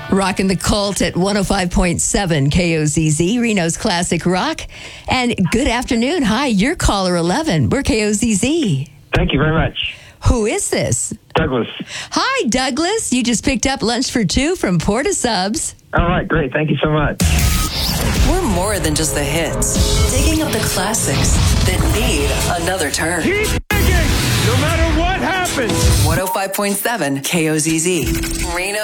Rocking the Cult at 105.7 KOZZ, Reno's Classic Rock. And good afternoon. Hi, you're caller 11. We're KOZZ. Thank you very much. Who is this? Douglas. Hi, Douglas. You just picked up lunch for two from Porta Subs. All right, great. Thank you so much. We're more than just the hits. Digging up the classics that need another turn. Keep digging, no matter what happens. 105.7 KOZZ. Reno.